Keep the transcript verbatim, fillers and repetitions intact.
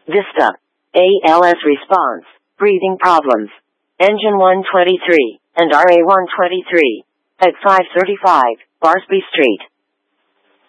Vista. A L S response. Breathing problems. Engine one twenty-three and R A one twenty-three. At five thirty-five, Barsby Street.